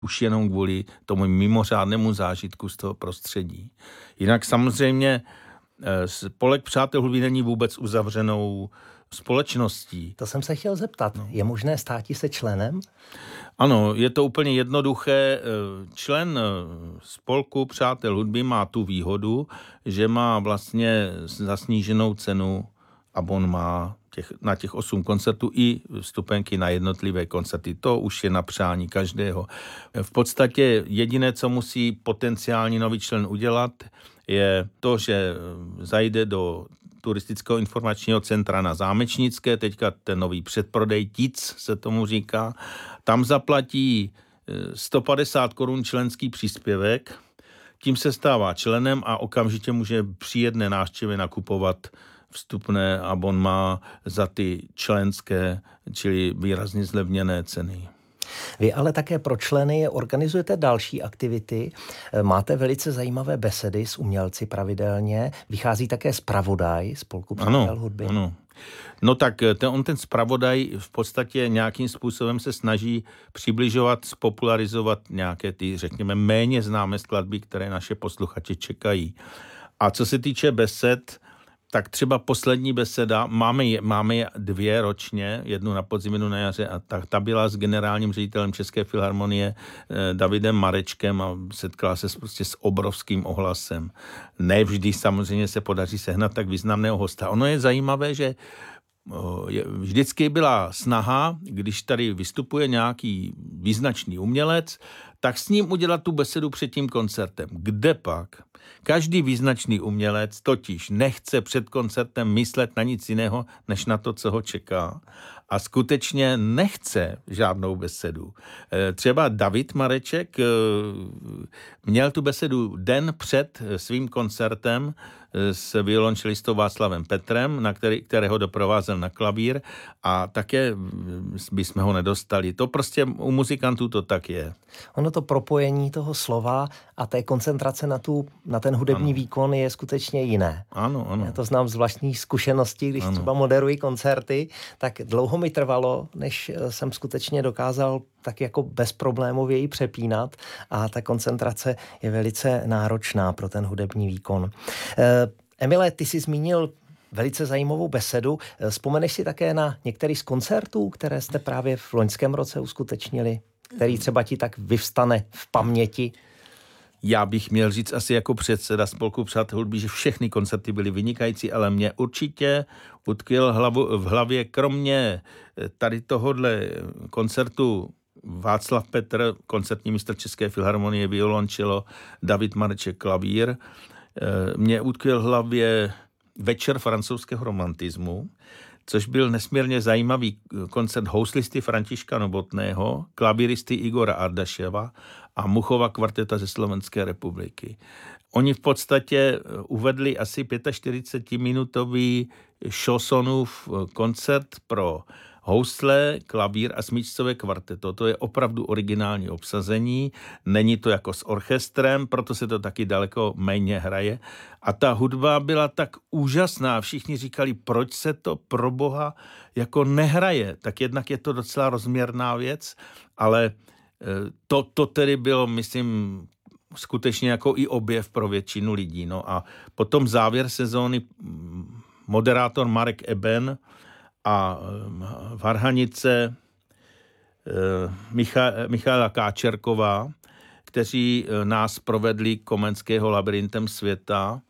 už jenom kvůli tomu mimořádnému zážitku z toho prostředí. Jinak samozřejmě spolek Přátel hudby není vůbec uzavřenou společností. To jsem se chtěl zeptat. No. Je možné státi se členem? Ano, je to úplně jednoduché. Člen spolku Přátel hudby má tu výhodu, že má vlastně za sníženou cenu abonma na těch 8 koncertů i vstupenky na jednotlivé koncerty. To už je na přání každého. V podstatě jediné, co musí potenciální nový člen udělat, je to, že zajde do turistického informačního centra na Zámečnické, teďka ten nový předprodej TIC se tomu říká, tam zaplatí 150 korun členský příspěvek, tím se stává členem a okamžitě může při jedné návštěvě nakupovat vstupné abonma za ty členské, čili výrazně zlevněné ceny. Vy ale také pro členy organizujete další aktivity. Máte velice zajímavé besedy s umělci pravidelně. Vychází také zpravodaj Spolku Přátel hudby. Ano. No tak ten zpravodaj v podstatě nějakým způsobem se snaží přibližovat, spopularizovat nějaké ty, řekněme, méně známé skladby, které naše posluchači čekají. A co se týče besed, tak třeba poslední beseda, máme je 2 ročně, jednu na podzim, jednu na jaře a ta byla s generálním ředitelem České filharmonie Davidem Marečkem a setkala se prostě s obrovským ohlasem. Ne vždy samozřejmě se podaří sehnat tak významného hosta. Ono je zajímavé, že vždycky byla snaha, když tady vystupuje nějaký význačný umělec, tak s ním udělat tu besedu před tím koncertem. Kde pak? Každý význačný umělec totiž nechce před koncertem myslet na nic jiného, než na to, co ho čeká. A skutečně nechce žádnou besedu. Třeba David Mareček měl tu besedu den před svým koncertem s violončelistou Václavem Petrem, kterého doprovázel na klavír a také bychom ho nedostali. To prostě u muzikantů to tak je. Ono to propojení toho slova a té koncentrace na ten hudební výkon je skutečně jiné. Ano. Já to znám z vlastních zkušeností, když třeba moderuji koncerty, tak dlouho mi trvalo, než jsem skutečně dokázal tak jako bezproblémově ji přepínat a ta koncentrace je velice náročná pro ten hudební výkon. Emile, ty jsi zmínil velice zajímavou besedu. Vzpomeneš si také na některý z koncertů, které jste právě v loňském roce uskutečnili, který třeba ti tak vyvstane v paměti? Já bych měl říct asi jako předseda Spolku Přátel hudby, že všechny koncerty byly vynikající, ale mě určitě utkvěl v hlavě, kromě tady tohodle koncertu Václav Petr, koncertní mistr České filharmonie, violončelo, David Mareček, klavír. Mě utkvěl v hlavě Večer francouzského romantismu, což byl nesmírně zajímavý koncert houslisty Františka Novotného, klavíristy Igora Ardaševa a Muchova kvarteta ze Slovenské republiky. Oni v podstatě uvedli asi 45-minutový Chaussonův koncert pro housle, klavír a smyčcové kvarteto. To je opravdu originální obsazení, není to jako s orchestrem, proto se to taky daleko méně hraje. A ta hudba byla tak úžasná, všichni říkali, proč se to pro boha jako nehraje. Tak jednak je to docela rozměrná věc, ale to tedy bylo, myslím, skutečně jako i objev pro většinu lidí. No a potom závěr sezóny moderátor Marek Eben a varhanice Michaela Káčerková, kteří nás provedli Komenského labyrintem světa.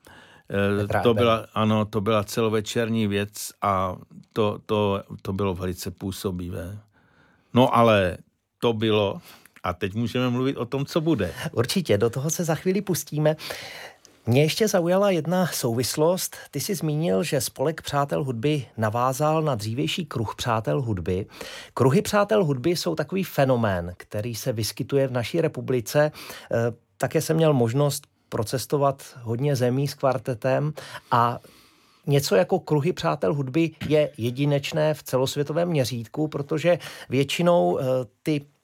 To byla celovečerní věc a to bylo velice působivé. No ale to bylo a teď můžeme mluvit o tom, co bude. Určitě, do toho se za chvíli pustíme. Mě ještě zaujala jedna souvislost. Ty jsi zmínil, že Spolek Přátel hudby navázal na dřívější Kruh přátel hudby. Kruhy přátel hudby jsou takový fenomén, který se vyskytuje v naší republice. Také jsem měl možnost procestovat hodně zemí s kvartetem a něco jako Kruhy přátel hudby je jedinečné v celosvětovém měřítku, protože většinou ty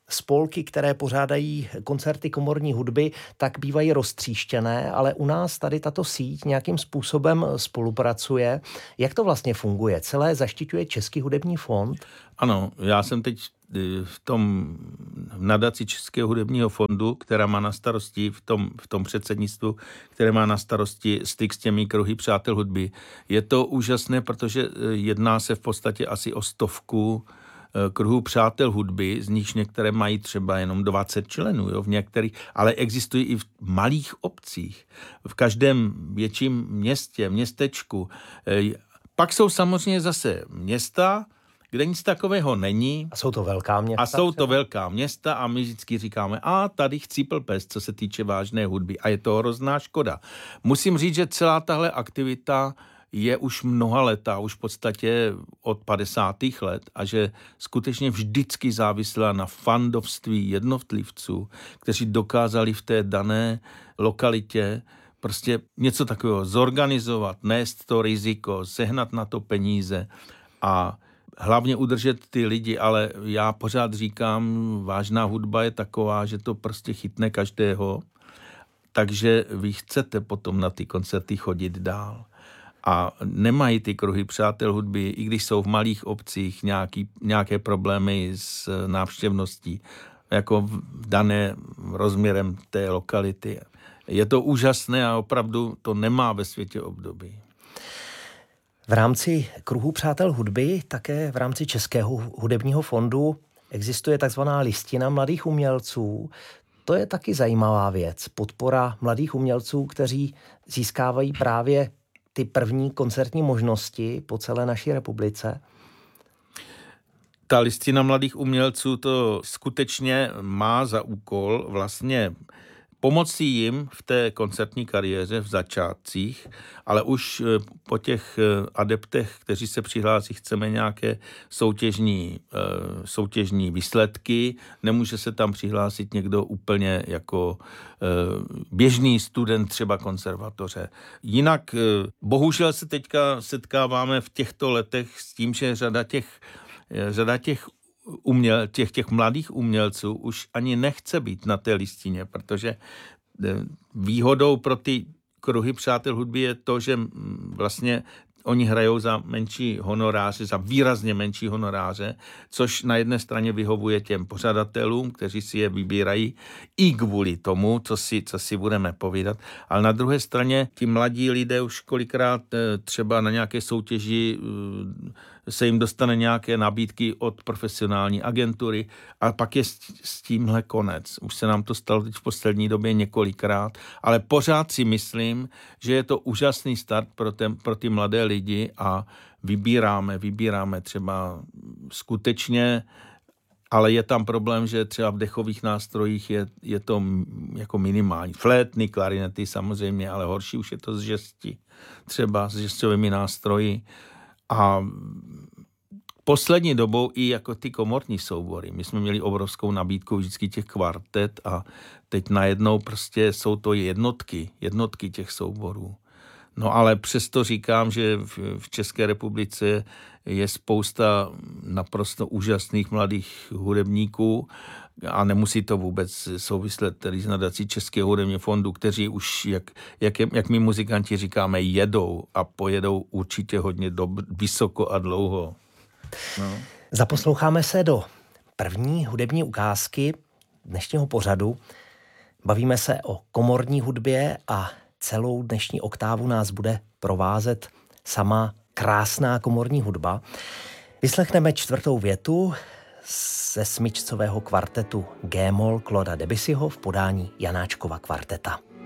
spolky, které pořádají koncerty komorní hudby, tak bývají roztříštěné, ale u nás tady tato síť nějakým způsobem spolupracuje. Jak to vlastně funguje? Celé zaštiťuje Český hudební fond? Ano, já jsem teď v nadaci Českého hudebního fondu, která má na starosti v tom předsednictvu, které má na starosti styk s těmi kruhy přátel hudby. Je to úžasné, protože jedná se v podstatě asi o 100 kruhů přátel hudby, z nichž některé mají třeba jenom 20 členů, jo, v některých, ale existují i v malých obcích, v každém větším městě, městečku. Pak jsou samozřejmě zase města, kde nic takového není. A jsou to velká města. A jsou to velká města a my vždycky říkáme, tady chcípl pes, co se týče vážné hudby. A je to hrozná škoda. Musím říct, že celá tahle aktivita je už mnoha leta, už v podstatě od 50. let a že skutečně vždycky závisela na fandovství jednotlivců, kteří dokázali v té dané lokalitě prostě něco takového zorganizovat, nést to riziko, sehnat na to peníze a hlavně udržet ty lidi, ale já pořád říkám, vážná hudba je taková, že to prostě chytne každého, takže vy chcete potom na ty koncerty chodit dál. A nemají ty kruhy přátel hudby, i když jsou v malých obcích nějaké problémy s návštěvností, jako dané rozměrem té lokality. Je to úžasné a opravdu to nemá ve světě období. V rámci kruhu přátel hudby, také v rámci Českého hudebního fondu existuje takzvaná listina mladých umělců. To je taky zajímavá věc. Podpora mladých umělců, kteří získávají právě ty první koncertní možnosti po celé naší republice. Ta listina mladých umělců to skutečně má za úkol vlastně pomoci jim v té koncertní kariéře v začátcích, ale už po těch adeptech, kteří se přihlásí, chceme nějaké soutěžní výsledky. Nemůže se tam přihlásit někdo úplně jako běžný student třeba konzervatoře. Jinak bohužel se teďka setkáváme v těchto letech s tím, že řada těch těch mladých umělců už ani nechce být na té listině, protože výhodou pro ty kruhy přátel hudby je to, že vlastně oni hrajou za menší honoráře, za výrazně menší honoráře, což na jedné straně vyhovuje těm pořadatelům, kteří si je vybírají i kvůli tomu, co si budeme povídat. Ale na druhé straně ti mladí lidé už kolikrát třeba na nějaké soutěži se jim dostane nějaké nabídky od profesionální agentury a pak je s tímhle konec. Už se nám to stalo teď v poslední době několikrát, ale pořád si myslím, že je to úžasný start pro ty mladé lidi a vybíráme třeba skutečně, ale je tam problém, že třeba v dechových nástrojích je to jako minimální. Flétny, klarinety samozřejmě, ale horší už je to z žesti, třeba s žestovými nástroji. A poslední dobou i jako ty komorní soubory. My jsme měli obrovskou nabídku vždycky těch kvartet a teď najednou prostě jsou to jednotky těch souborů. No ale přesto říkám, že v České republice je spousta naprosto úžasných mladých hudebníků a nemusí to vůbec souvislet tedy s nadací Českého hudebního fondu, kteří už, jak my muzikanti říkáme, jedou a pojedou určitě hodně vysoko a dlouho. No. Zaposloucháme se do první hudební ukázky dnešního pořadu. Bavíme se o komorní hudbě a celou dnešní oktávu nás bude provázet sama krásná komorní hudba. Vyslechneme 4. větu ze smyčcového kvartetu G-moll Clauda Debussyho v podání Janáčkova kvarteta.